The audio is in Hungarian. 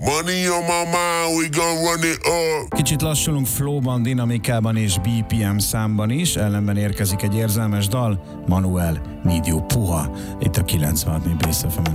Money on my mind, we gon' run it up. Kicsit lassulunk flowban, dinamikában és BPM számban is, ellenben érkezik egy érzelmes dal, Manuel, Need You Puha, itt a 96. Bass FM-en.